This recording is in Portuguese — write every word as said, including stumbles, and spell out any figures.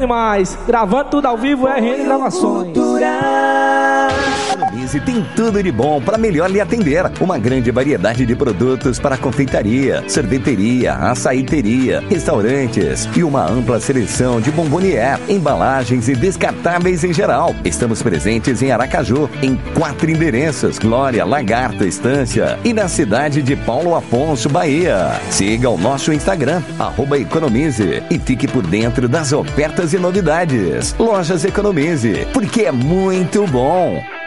demais. Gravando tudo ao vivo, R N Gravações. Economize tem tudo de bom para melhor lhe atender. Uma grande variedade de produtos para confeitaria, sorveteria, açaiteria, restaurantes e uma ampla seleção de bombonier, embalagens e descartáveis em geral. Estamos presentes em Aracaju, em quatro endereços: Glória, Lagarto, Estância e na cidade de Paulo Afonso, Bahia. Siga o nosso Instagram, arroba Economize, e fique por dentro das ofertas e novidades. Lojas Economize, porque é muito bom.